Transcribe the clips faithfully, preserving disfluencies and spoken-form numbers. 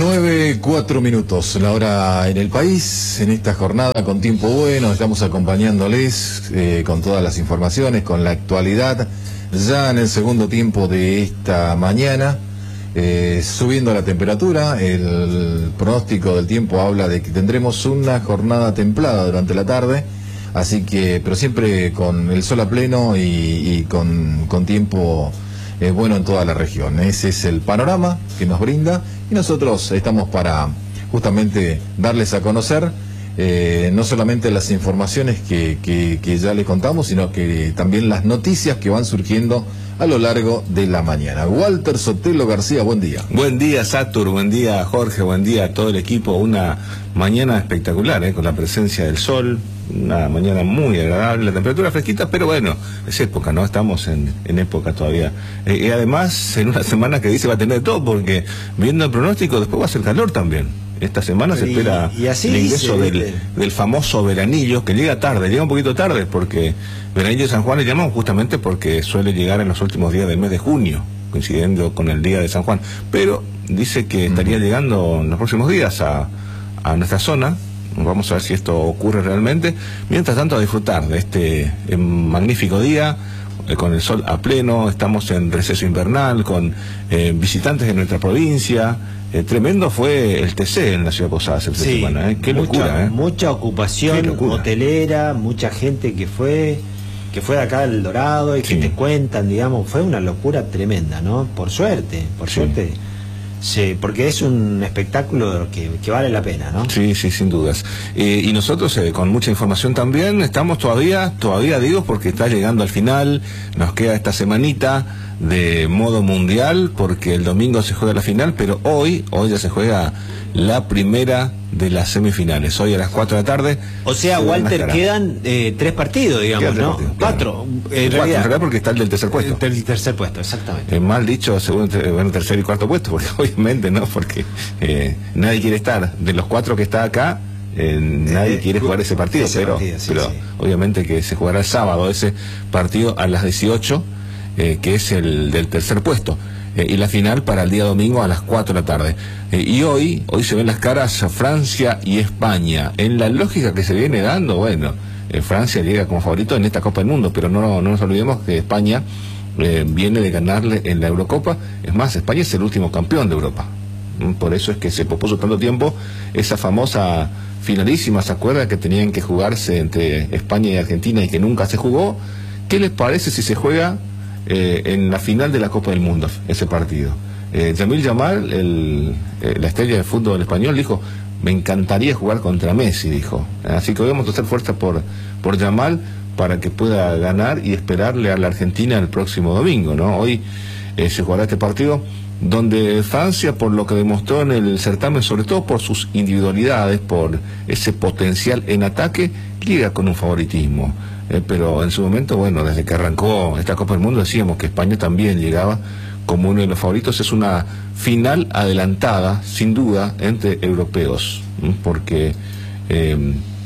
nueve, cuatro minutos, la hora en el país, en esta jornada con tiempo bueno, estamos acompañándoles eh, con todas las informaciones, con la actualidad, ya en el segundo tiempo de esta mañana, eh, subiendo la temperatura, el pronóstico del tiempo habla de que tendremos una jornada templada durante la tarde, así que, pero siempre con el sol a pleno y, y con, con tiempo eh, bueno en toda la región. Ese es el panorama que nos brinda y nosotros estamos para justamente darles a conocer eh, no solamente las informaciones que, que, que ya les contamos, sino que también las noticias que van surgiendo a lo largo de la mañana. Walter Sotelo García, buen día. Buen día, Satur, buen día, Jorge, buen día a todo el equipo. Una mañana espectacular, ¿eh? Con la presencia del sol, una mañana muy agradable, la temperatura fresquita, pero bueno, es época, ¿no? Estamos en, en época todavía. Eh, y además, en una semana que dice va a tener de todo, porque viendo el pronóstico, después va a hacer calor también. Esta semana se espera y, y así el ingreso dice, del, del famoso veranillo, que llega tarde, llega un poquito tarde, porque veranillo de San Juan le llamamos justamente porque suele llegar en los últimos días del mes de junio, coincidiendo con el día de San Juan. Pero dice que estaría llegando en los próximos días a, a nuestra zona. Vamos a ver si esto ocurre realmente. Mientras tanto, a disfrutar de este eh, magnífico día, eh, con el sol a pleno. Estamos en receso invernal, con eh, visitantes de nuestra provincia. Eh, tremendo fue el T C en la ciudad de Posadas esta sí, semana, ¿eh? Qué mucha, locura, ¿eh? Mucha ocupación hotelera, mucha gente que fue que fue de acá al Dorado y que sí. Te cuentan, digamos, fue una locura tremenda, ¿no? Por suerte, por sí. suerte. Sí, porque es un espectáculo que, que vale la pena, ¿no? Sí, sí, sin dudas. Eh, y nosotros, eh, con mucha información también, estamos todavía, todavía digo, porque está llegando al final, nos queda esta semanita de modo mundial, porque el domingo se juega la final, pero hoy, hoy ya se juega la primera de las semifinales, hoy a las cuatro de la tarde. O sea, Walter, quedan eh, tres partidos, digamos, tres ¿no? Partidos, Cuatro. En Cuatro, realidad, en realidad porque está el del tercer puesto. El, el tercer puesto, exactamente. Eh, mal dicho, segundo, bueno, tercer y cuarto puesto, porque obviamente, ¿no? Porque eh, nadie quiere estar, de los cuatro que está acá, eh, nadie eh, quiere jugar ese partido, ese pero, partido, sí, pero sí. Obviamente que se jugará el sábado ese partido a las dieciocho, eh, que es el del tercer puesto. Eh, y la final para el día domingo a las cuatro de la tarde. Eh, y hoy, hoy se ven las caras Francia y España. En la lógica que se viene dando, bueno, eh, Francia llega como favorito en esta Copa del Mundo, pero no, no nos olvidemos que España eh, viene de ganarle en la Eurocopa. Es más, España es el último campeón de Europa. ¿Mm? Por eso es que se pospuso tanto tiempo esa famosa finalísima, ¿se acuerda? Que tenían que jugarse entre España y Argentina y que nunca se jugó. ¿Qué les parece si se juega Eh, en la final de la Copa del Mundo, ese partido? Eh, Yamil Yamal, el, eh, la estrella del fútbol español, dijo, me encantaría jugar contra Messi, dijo. Así que hoy vamos a hacer fuerza por, por Yamal para que pueda ganar y esperarle a la Argentina el próximo domingo, ¿no? Hoy eh, se jugará este partido donde Francia, por lo que demostró en el certamen, sobre todo por sus individualidades, por ese potencial en ataque, llega con un favoritismo. Eh, pero en su momento, bueno, desde que arrancó esta Copa del Mundo decíamos que España también llegaba como uno de los favoritos. Es una final adelantada, sin duda, entre europeos, ¿sí? Porque eh,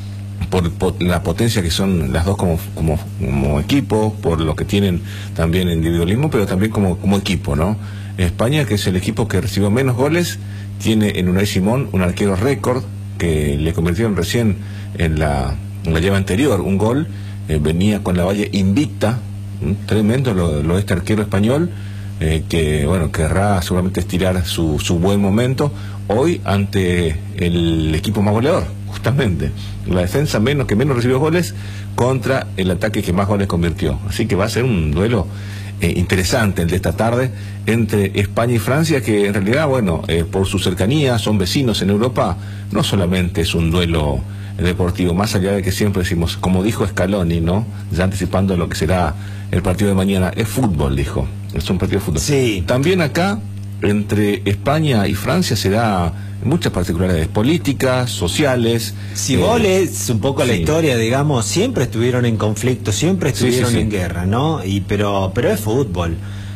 por, por la potencia que son las dos como, como, como equipo, por lo que tienen también individualismo, pero también como, como equipo, ¿no? España, que es el equipo que recibió menos goles, tiene en Unai Simón un arquero récord que le convirtieron recién en la, en la llave anterior un gol. Eh, venía con la Valle invicta, ¿m? Tremendo lo, lo este arquero español, eh, que bueno, querrá seguramente estirar su, su buen momento hoy ante el equipo más goleador, justamente la defensa menos que menos recibió goles contra el ataque que más goles convirtió. Así que va a ser un duelo eh, interesante el de esta tarde entre España y Francia, que en realidad, bueno, eh, por su cercanía, son vecinos en Europa, no solamente es un duelo deportivo, más allá de que siempre decimos, como dijo Scaloni, ¿no? Ya anticipando lo que será el partido de mañana, es fútbol, dijo, es un partido de fútbol. Sí. También acá, entre España y Francia, se da muchas particularidades políticas, sociales. Si eh, vos lees un poco sí. la historia, digamos, siempre estuvieron en conflicto, siempre estuvieron sí, sí, sí. en guerra, ¿no? Y pero, pero es fútbol.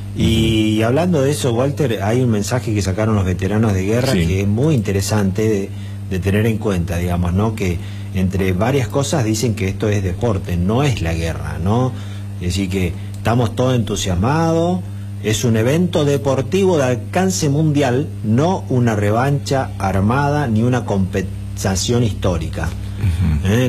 Y uh-huh. hablando de eso, Walter, hay un mensaje que sacaron los veteranos de guerra sí. que es muy interesante de, de tener en cuenta, digamos, ¿no? Que entre varias cosas dicen que esto es deporte, no es la guerra, ¿no? Es decir, que estamos todos entusiasmados, Es un evento deportivo de alcance mundial, no una revancha armada ni una compensación histórica. Uh-huh. ¿Eh?